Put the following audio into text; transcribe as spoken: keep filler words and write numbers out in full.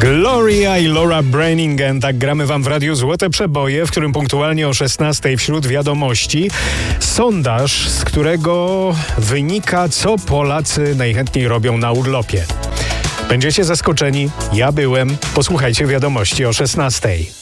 Gloria i Laura Branigan, tak gramy wam w radiu Złote Przeboje, w którym punktualnie o szesnastej wśród wiadomości sondaż, z którego wynika, co Polacy najchętniej robią na urlopie. Będziecie zaskoczeni, ja byłem. Posłuchajcie wiadomości o szesnastej.